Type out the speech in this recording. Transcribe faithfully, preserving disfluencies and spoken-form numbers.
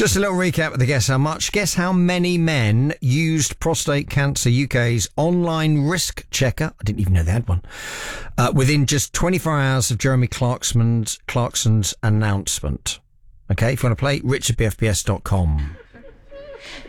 Just a little recap of the Guess How Much. Guess how many men used Prostate Cancer U K's online risk checker, I didn't even know they had one, uh, within just twenty-four hours of Jeremy Clarkson's, Clarkson's announcement. Okay, if you want to play, rich at b f b s dot com.